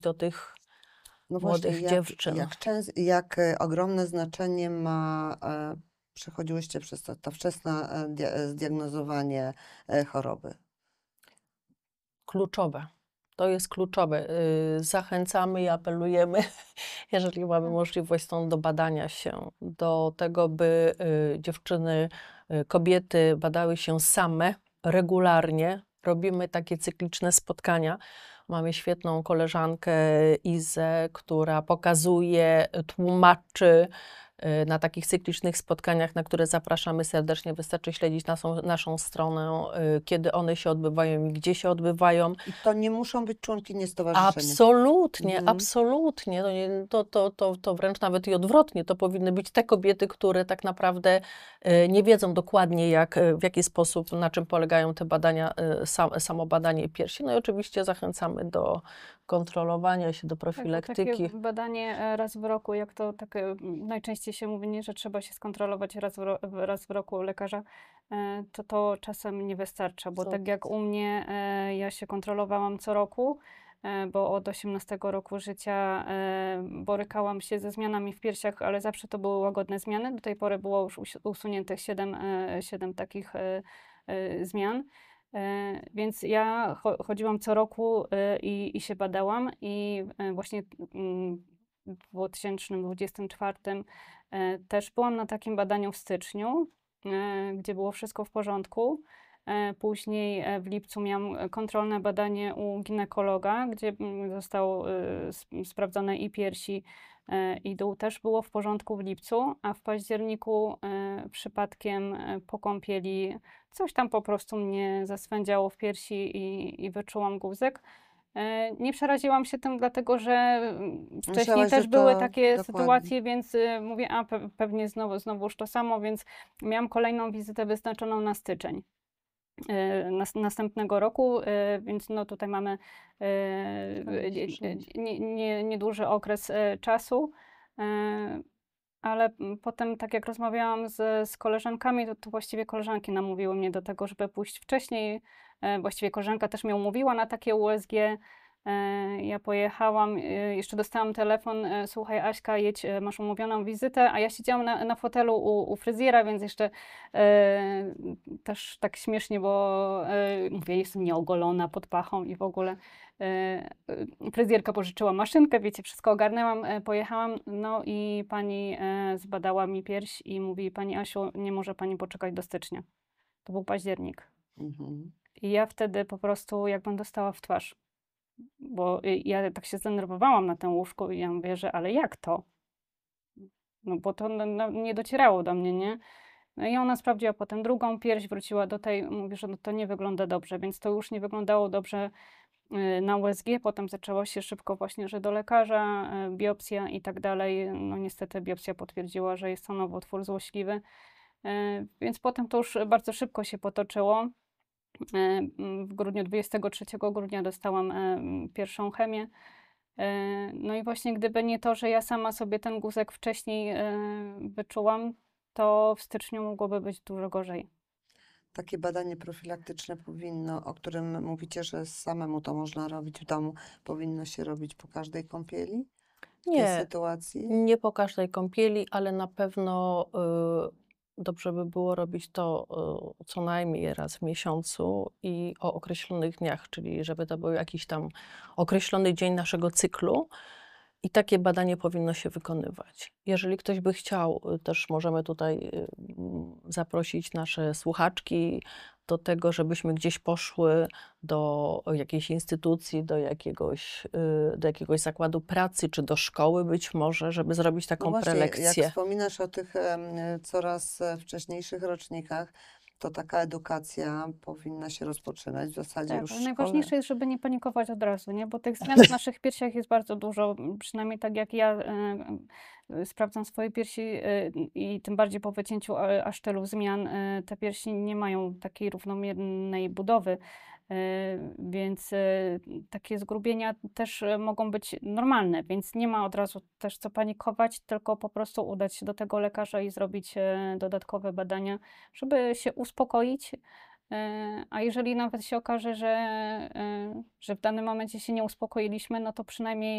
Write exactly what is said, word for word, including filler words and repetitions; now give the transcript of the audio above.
do tych No właśnie, młodych jak, dziewczyn. jak, częs- jak e, ogromne znaczenie ma, e, przechodziłyście przez to, to wczesne e, dia- e, zdiagnozowanie e, choroby? Kluczowe. To jest kluczowe. Y, Zachęcamy i apelujemy, jeżeli mamy możliwość, są do badania się, do tego, by y, dziewczyny, y, kobiety badały się same, regularnie. Robimy takie cykliczne spotkania. Mamy świetną koleżankę Izę, która pokazuje, tłumaczy y, na takich cyklicznych spotkaniach, na które zapraszamy serdecznie. Wystarczy śledzić naszą, naszą stronę, y, kiedy one się odbywają i gdzie się odbywają. I to nie muszą być członkinie stowarzyszenia. Absolutnie, Mhm. absolutnie. To, nie, to, to, to, to wręcz nawet i odwrotnie. To powinny być te kobiety, które tak naprawdę e, nie wiedzą dokładnie, jak, e, w jaki sposób, na czym polegają te badania, e, sam, samo badanie piersi. No i oczywiście zachęcamy do kontrolowania się, do Tak, bo takie profilaktyki. badanie e, raz w roku, jak to tak e, najczęściej się mówi, nie, że trzeba się skontrolować raz w, ro, raz w roku u lekarza, e, to to czasem nie wystarcza, bo Co- tak jak u mnie, e, ja się kontrolowałam co roku, e, bo od osiemnastego roku życia e, borykałam się ze zmianami w piersiach, ale zawsze to były łagodne zmiany. Do tej pory było już usi- usuniętych siedem, e, siedem takich e, e, zmian. E, Więc ja cho- chodziłam co roku e, i, i się badałam i e, właśnie mm, w dwa tysiące dwudziestym czwartym e, też byłam na takim badaniu w styczniu, e, gdzie było wszystko w porządku. E, Później e, w lipcu miałam kontrolne badanie u ginekologa, gdzie mm, zostało e, sp- sprawdzone i piersi, e, i dół. Też było w porządku w lipcu, a w październiku e, przypadkiem e, po kąpieli coś tam po prostu mnie zaswędziało w piersi i, i wyczułam guzik. E, Nie przeraziłam się tym, dlatego że mm, wcześniej Myślałaś, że też były to takie dokładnie. sytuacje, więc y, mówię, a pe pewnie znowu, znowuż to samo, więc miałam kolejną wizytę wyznaczoną na styczeń e, nas, następnego roku, e, więc no tutaj mamy e, nie- nie- nie- nieduży okres e, czasu. E, Ale mm, potem, tak jak rozmawiałam z, z koleżankami, to, to właściwie koleżanki namówiły mnie do tego, żeby pójść wcześniej. E, właściwie koleżanka też mnie umówiła na takie U S G. E, ja pojechałam, e, jeszcze dostałam telefon, e, słuchaj Aśka, jedź, e, masz umówioną wizytę, a ja siedziałam na, na fotelu u, u fryzjera, więc jeszcze e, też tak śmiesznie, bo e, mówię, jestem nieogolona pod pachą i w ogóle. E, e, Fryzjerka pożyczyła maszynkę, wiecie, wszystko ogarnęłam, e, pojechałam, no i pani e, zbadała mi pierś i mówi, pani Asiu, nie może pani poczekać do stycznia. To był październik. Mhm. I ja wtedy po prostu jakbym dostała w twarz, bo y, ja tak się zdenerwowałam na tym łóżku i ja mówię, że ale jak to? No bo to no, no, nie docierało do mnie, nie? No i ona sprawdziła potem drugą pierś, wróciła do tej, mówi, że no to nie wygląda dobrze, więc to już nie wyglądało dobrze y, na U S G, potem zaczęło się szybko właśnie, że do lekarza, y, biopsja i tak dalej. No niestety biopsja potwierdziła, że jest to nowotwór złośliwy, y, więc potem to już bardzo szybko się potoczyło. Y, mm, W grudniu, dwudziestego trzeciego grudnia dostałam y, pierwszą chemię. Y, No i właśnie gdyby nie to, że ja sama sobie ten guzek wcześniej y, wyczułam, to w styczniu mogłoby być dużo gorzej. Takie badanie profilaktyczne powinno, o którym mówicie, że samemu to można robić w domu, powinno się robić po każdej kąpieli? W tej Nie, sytuacji? nie po każdej kąpieli, ale na pewno y, dobrze by było robić to y, co najmniej raz w miesiącu i o określonych dniach, czyli żeby to był jakiś tam określony dzień naszego cyklu i takie badanie powinno się wykonywać. Jeżeli ktoś by chciał, y, też możemy tutaj y, mm, zaprosić nasze słuchaczki do tego, żebyśmy gdzieś poszły do jakiejś instytucji, do jakiegoś, y, do jakiegoś zakładu pracy, czy do szkoły być może, żeby zrobić No taką właśnie, jak prelekcję. wspominasz o tych em, coraz e, wcześniejszych rocznikach, to taka edukacja powinna się rozpoczynać w zasadzie Tak, już ale w szkole. najważniejsze jest, żeby nie panikować od razu, nie? Bo tych zmian w naszych piersiach jest bardzo dużo. m, Przynajmniej tak jak ja e, e, sprawdzam swoje piersi e, i tym bardziej po wycięciu e, aż tylu zmian, e, te piersi nie mają takiej równomiernej budowy. E, Więc e, takie zgrubienia też e, mogą być normalne, więc nie ma od razu też co panikować, tylko po prostu udać się do tego lekarza i zrobić e, dodatkowe badania, żeby się uspokoić E, A jeżeli nawet się okaże, że, e, że w danym momencie się nie uspokoiliśmy, no to przynajmniej